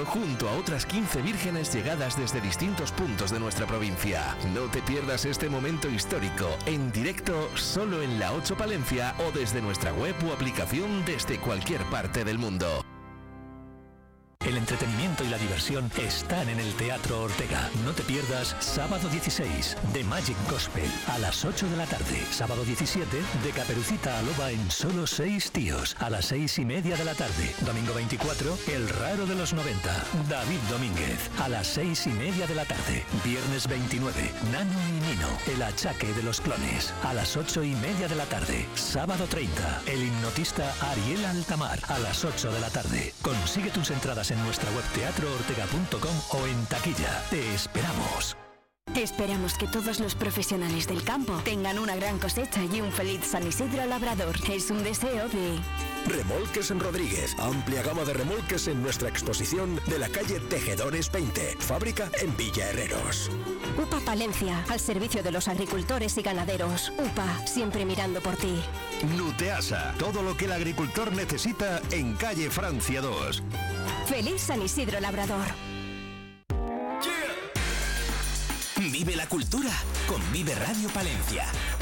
Teatro junto a otras 15 vírgenes llegadas desde distintos puntos de nuestra provincia. No te pierdas este momento histórico en directo solo en La 8 Palencia o desde nuestra web o aplicación desde cualquier parte del mundo. El entretenimiento y la diversión están en el Teatro Ortega. No te pierdas sábado 16, The Magic Gospel, a las 8 de la tarde. Sábado 17, de Caperucita a Loba en Solo 6 tíos, a las 6:30 de la tarde. Domingo 24, El raro de los 90, David Domínguez, a las 6:30 de la tarde. Viernes 29, Nano y Nino, El achaque de los clones, a las 8:30 de la tarde. Sábado 30, El hipnotista Ariel Altamar, a las 8 de la tarde. Consigue tus entradas en nuestra web teatroortega.com o en taquilla. Te esperamos. Esperamos que todos los profesionales del campo tengan una gran cosecha y un feliz San Isidro Labrador. Es un deseo de... Remolques en Rodríguez. Amplia gama de remolques en nuestra exposición de la calle Tejedores 20. Fábrica en Villa Herreros. UPA Palencia, al servicio de los agricultores y ganaderos. UPA, siempre mirando por ti. Nuteasa, todo lo que el agricultor necesita en calle Francia 2. ¡Feliz San Isidro Labrador! Vive la cultura con Vive Radio Palencia.